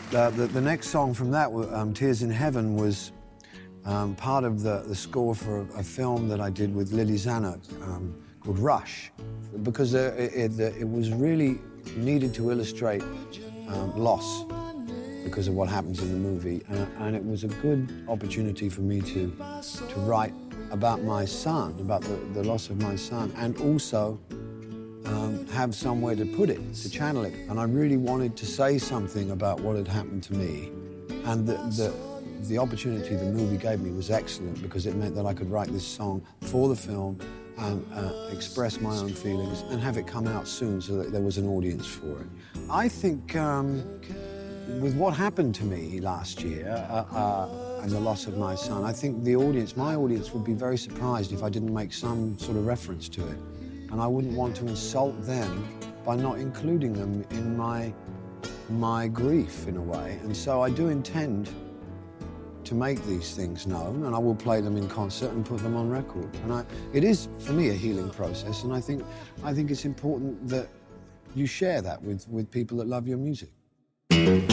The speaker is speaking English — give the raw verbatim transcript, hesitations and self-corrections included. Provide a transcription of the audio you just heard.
Uh, the, the next song from that, um, Tears in Heaven, was um, part of the, the score for a, a film that I did with Lily Zanuck um, called Rush, because uh, it, it, it was really needed to illustrate um, loss because of what happens in the movie, and, and it was a good opportunity for me to, to write about my son, about the, the loss of my son, and also Um, have somewhere to put it, to channel it. And I really wanted to say something about what had happened to me. And the, the, the opportunity the movie gave me was excellent because it meant that I could write this song for the film and uh, express my own feelings and have it come out soon so that there was an audience for it. I think um, with what happened to me last year uh, uh, and the loss of my son, I think the audience, my audience would be very surprised if I didn't make some sort of reference to it. And I wouldn't want to insult them by not including them in my, my grief, in a way. And so I do intend to make these things known, and I will play them in concert and put them on record. And I, it is, for me, a healing process, and I think, I think it's important that you share that with, with people that love your music.